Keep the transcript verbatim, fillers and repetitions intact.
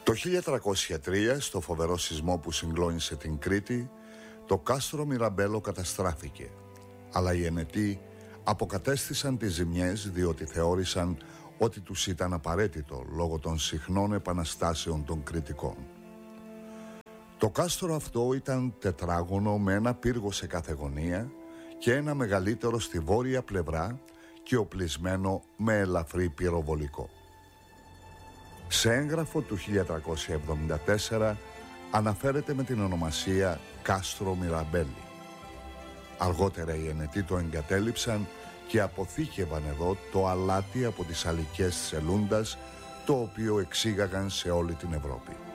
Το χίλια τριακόσια τρία, στο φοβερό σεισμό που συγκλώνησε την Κρήτη, το κάστρο Μιραμπέλο καταστράφηκε, αλλά οι Ενετοί αποκατέστησαν τις ζημιές διότι θεώρησαν ότι τους ήταν απαραίτητο λόγω των συχνών επαναστάσεων των Κρητικών. Το κάστρο αυτό ήταν τετράγωνο με ένα πύργο σε κάθε γωνία και ένα μεγαλύτερο στη βόρεια πλευρά και οπλισμένο με ελαφρύ πυροβολικό. Σε έγγραφο του χίλια τριακόσια εβδομήντα τέσσερα αναφέρεται με την ονομασία Κάστρο Μιραμπέλη. Αργότερα οι Ενετοί το εγκατέλειψαν και αποθήκευαν εδώ το αλάτι από τις αλικές της Ελούντας, το οποίο εξήγαγαν σε όλη την Ευρώπη.